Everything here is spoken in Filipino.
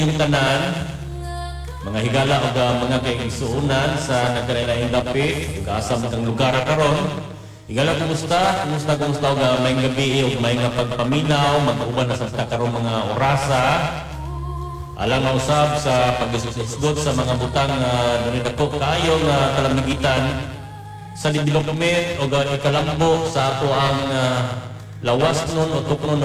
yung tanan, mga higala o mga kaigsuunan sa nagkalain dapit, kasam ng lugar karon. Higala, kumusta? Kumusta o may gabi o may nga pagpaminaw, mag-uban na sa karon mga orasa. Alang mausab sa pag-isgot sa mga butang nanidako kayo nga kalamigitan sa development o ikalambo sa ato ang lawas nun o tuknon